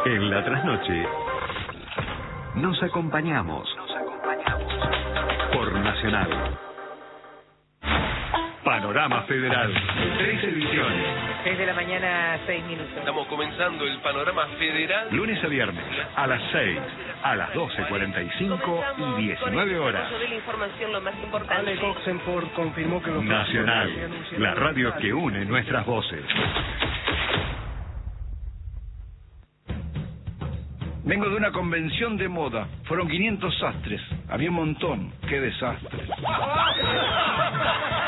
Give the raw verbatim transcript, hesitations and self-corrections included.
En la trasnoche nos acompañamos. Nos acompañamos. Por Nacional. Panorama Federal. Tres ediciones. seis de la mañana, seis minutos. Estamos comenzando el Panorama Federal. Lunes a viernes, a las seis, a las doce cuarenta y cinco y diecinueve horas. De la información, lo más importante. Ale Oxenford confirmó que los Nacional, la radio que une nuestras voces. Vengo de una convención de moda. Fueron quinientos sastres. Había un montón. ¡Qué desastre!